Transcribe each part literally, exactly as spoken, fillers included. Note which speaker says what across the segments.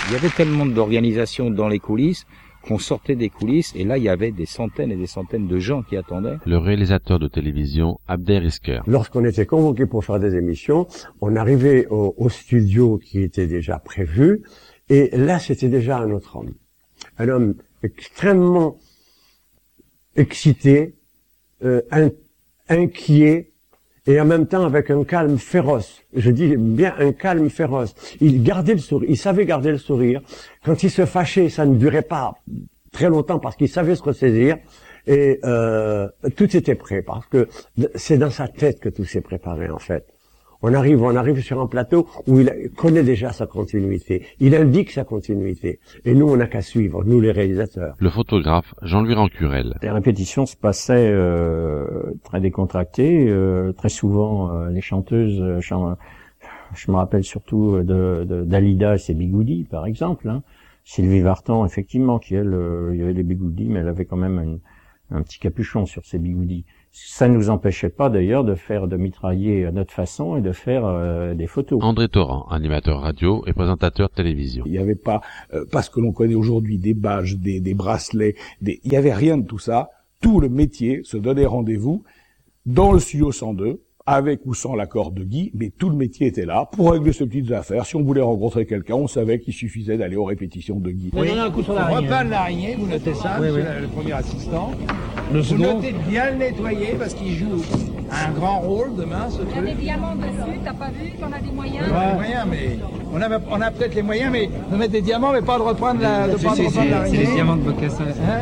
Speaker 1: Il y avait tellement d'organisations dans les coulisses qu'on sortait des coulisses et là il y avait des centaines et des centaines de gens qui attendaient.
Speaker 2: Le réalisateur de télévision Abder Isker.
Speaker 3: Lorsqu'on était convoqué pour faire des émissions, on arrivait au, au studio qui était déjà prévu et là c'était déjà un autre homme. Un homme extrêmement excité, euh, in, inquiet et en même temps avec un calme féroce. Je dis bien un calme féroce. Il gardait le sourire, il savait garder le sourire. Quand il se fâchait, ça ne durait pas très longtemps parce qu'il savait se ressaisir et euh, tout était prêt parce que c'est dans sa tête que tout s'est préparé en fait. On arrive, on arrive sur un plateau où il connaît déjà sa continuité. Il indique sa continuité. Et nous, on n'a qu'à suivre, nous les réalisateurs.
Speaker 2: Le photographe Jean-Louis Rancurel.
Speaker 4: Les répétitions se passaient euh, très décontractées. Euh, très souvent, euh, les chanteuses, euh, chan... je me rappelle surtout de, de d'Alida et ses bigoudis, par exemple. Hein. Sylvie Vartan, effectivement, qui elle, euh, il y avait des bigoudis, mais elle avait quand même une, un petit capuchon sur ses bigoudis. Ça ne nous empêchait pas d'ailleurs de faire, de mitrailler à notre façon et de faire euh, des photos.
Speaker 2: André Torrent, animateur radio et présentateur télévision.
Speaker 5: Il n'y avait pas, euh, parce que l'on connaît aujourd'hui, des badges, des, des bracelets, des... il n'y avait rien de tout ça. Tout le métier se donnait rendez-vous dans le studio cent deux, avec ou sans l'accord de Guy, mais tout le métier était là pour régler ces petites affaires. Si on voulait rencontrer quelqu'un, on savait qu'il suffisait d'aller aux répétitions de Guy.
Speaker 6: Oui, un coup sur l'araignée. Repeindre l'araignée, vous notez ça, oui, oui. Le, le premier assistant. Le vous second. Notez de bien le nettoyer parce qu'il joue un grand rôle demain, ce truc.
Speaker 7: Il y a des diamants dessus, t'as pas vu qu'on a des moyens?
Speaker 6: Oui, on a des moyens, mais on a, on a peut-être les moyens, mais de mettre des diamants, mais pas de reprendre la, de
Speaker 8: c'est,
Speaker 6: pas de
Speaker 8: c'est,
Speaker 6: reprendre l'araignée.
Speaker 8: C'est les diamants de Bocassa. Hein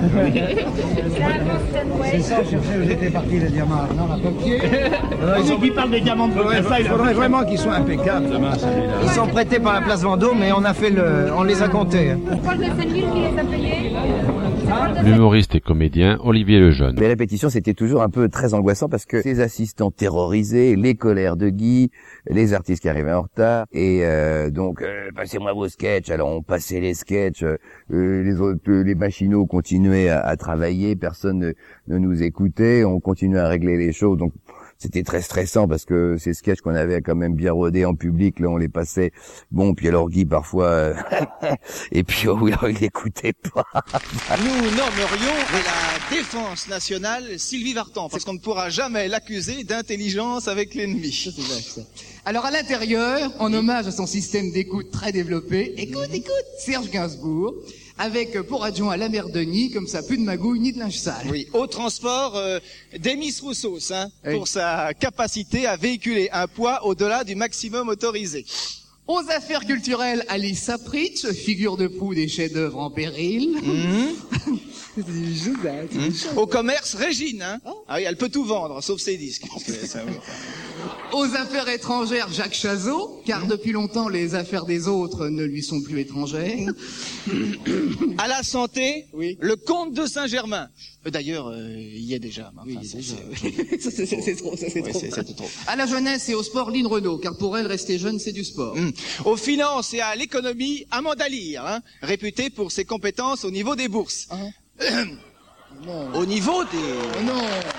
Speaker 6: c'est ça, je cherchais où étaient partis les diamants. Non, la papier. Ils qui parlent des diamants de Bocassa, il faudrait vraiment qu'ils soient impeccables demain, celui-là.
Speaker 8: Ils sont prêtés par la place Vendôme, mais on a fait le, on les a comptés.
Speaker 7: Paul de Saint-Gilles qui les a payés.
Speaker 2: L'humoriste et comédien Olivier Lejeune.
Speaker 9: Les répétitions, c'était toujours un peu très angoissant parce que les assistants terrorisés, les colères de Guy, les artistes qui arrivaient en retard, et euh, donc euh, passez-moi vos sketchs. Alors on passait les sketchs, euh, les autres, euh, les machinaux continuaient à, à travailler, personne ne, ne nous écoutait, on continuait à régler les choses. Donc c'était très stressant parce que ces sketchs qu'on avait quand même bien rodés en public, là on les passait. Bon, puis alors Guy parfois, euh, et puis oh, alors, il n'écoutait pas.
Speaker 10: Nous nommerions la défense nationale Sylvie Vartan, parce qu'on ne pourra jamais l'accuser d'intelligence avec l'ennemi.
Speaker 11: Alors à l'intérieur, en hommage à son système d'écoute très développé, écoute, écoute, Serge Gainsbourg, avec pour adjoint la mère Denis, comme ça, plus de magouille ni de linge sale.
Speaker 10: Oui, au transport, euh, Demis Roussos, hein,
Speaker 11: oui.
Speaker 10: pour sa capacité à véhiculer un poids au-delà du maximum autorisé.
Speaker 11: Aux affaires culturelles, Alice Sapritch, figure de proue des chefs-d'œuvre en péril.
Speaker 10: Mmh. Mmh. Au commerce, Régine, hein. Oh. Ah oui, elle peut tout vendre, sauf ses disques. Ça, oui.
Speaker 11: Aux affaires étrangères, Jacques Chazot, car depuis longtemps les affaires des autres ne lui sont plus étrangères.
Speaker 10: À la santé,
Speaker 11: oui.
Speaker 10: Le comte de Saint-Germain. D'ailleurs, euh, il y est déjà. Enfin,
Speaker 11: oui,
Speaker 10: c'est,
Speaker 11: c'est, ça, c'est, c'est trop, ça c'est
Speaker 10: oui,
Speaker 11: trop.
Speaker 10: C'est, c'est trop.
Speaker 11: À la jeunesse et au sport, Lynn Renault, car pour elle, rester jeune, c'est du sport.
Speaker 10: Mmh. Aux finances et à l'économie, Amanda Lear, hein, réputée pour ses compétences au niveau des bourses. Uh-huh.
Speaker 11: Non.
Speaker 10: Au niveau des...
Speaker 11: Oh non.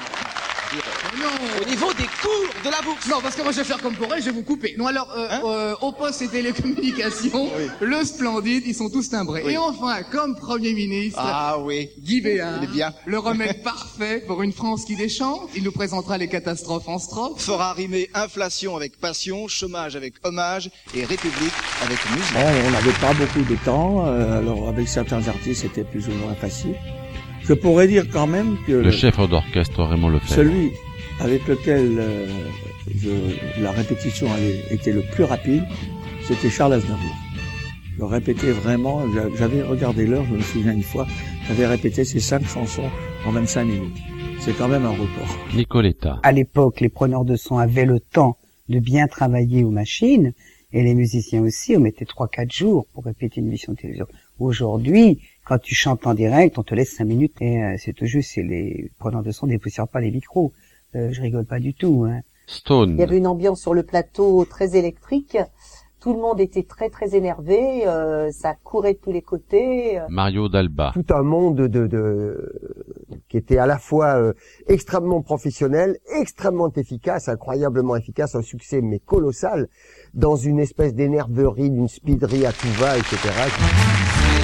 Speaker 11: Non.
Speaker 10: Au niveau des cours de la bourse.
Speaker 11: Non, parce que moi je vais faire comme pour elle, je vais vous couper. Non, alors, euh, hein euh, au poste et télécommunications, oui. Le Splendide, ils sont tous timbrés. Oui. Et enfin, comme Premier ministre,
Speaker 10: ah oui,
Speaker 11: Guy Béard,
Speaker 10: il est bien.
Speaker 11: Le remède parfait pour une France qui déchante. Il nous présentera les catastrophes en strophe.
Speaker 10: Fera rimer inflation avec passion, chômage avec hommage et république avec musique.
Speaker 12: Bon, on n'avait pas beaucoup de temps, euh, alors avec certains artistes c'était plus ou moins facile. Je pourrais dire quand même que...
Speaker 2: Le chef d'orchestre Raymond Lefebvre.
Speaker 12: Celui avec lequel euh, je, la répétition allait, était le plus rapide, c'était Charles Aznavour. Je répétais vraiment, j'avais regardé l'heure, je me souviens une fois, j'avais répété ces cinq chansons en vingt-cinq minutes. C'est quand même un record.
Speaker 2: Nicoletta.
Speaker 13: À l'époque, les preneurs de son avaient le temps de bien travailler aux machines, et les musiciens aussi, on mettait trois quatre jours pour répéter une émission de télévision. Aujourd'hui, quand tu chantes en direct, on te laisse cinq minutes et euh, c'est tout juste, c'est les preneurs de son dépoussièrent pas les micros. Euh, je rigole pas du tout. Hein.
Speaker 2: Stone.
Speaker 14: Il y avait une ambiance sur le plateau très électrique. Tout le monde était très très énervé. Euh, ça courait de tous les côtés.
Speaker 2: Mario Dalba.
Speaker 3: Tout un monde de, de qui
Speaker 15: qui était à la fois euh, extrêmement professionnel, extrêmement efficace, incroyablement efficace, un succès mais colossal, dans une espèce d'énerverie, d'une speederie à tout va, et cetera